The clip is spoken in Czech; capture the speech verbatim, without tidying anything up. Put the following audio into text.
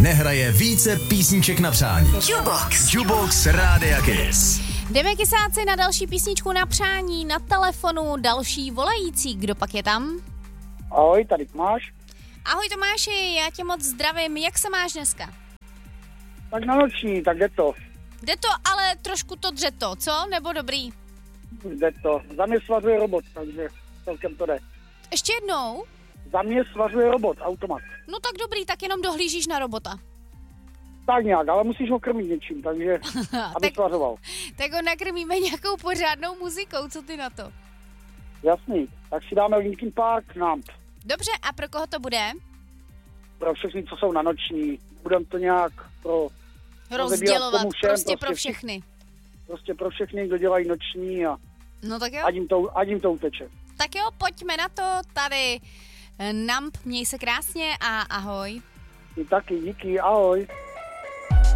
nehraje více písniček na přání. Jukebox. Jukebox Rádia Kiss. Jdeme kysáci na další písničku na přání, na telefonu další volající. Kdo pak je tam? Ahoj, tady Tomáš. Ahoj Tomáši, já tě moc zdravím. Jak se máš dneska? Tak na noční, tak jde to. Jde to, ale trošku to dřeto, co? Nebo dobrý? Jde to. Za mě svařuje robot, takže celkem to jde. Ještě jednou? Za mě svařuje robot, automat. No tak dobrý, tak jenom dohlížíš na robota. Tak nějak, ale musíš ho krmit něčím, takže aby tak, svařoval. Tak ho nakrmíme nějakou pořádnou muzikou, co ty na to? Jasný, tak si dáme Linkin Park, Numb. Dobře, a pro koho to bude? Pro všechny, co jsou na noční. Budem to nějak pro... Rozdělovat, všem, prostě, prostě pro vši- všechny. Prostě pro všechny, kdo dělají noční a No tak jo. ať jim to, ať jim to uteče. Tak jo, pojďme na to, tady Numb, měj se krásně a ahoj. I taky, díky, ahoj.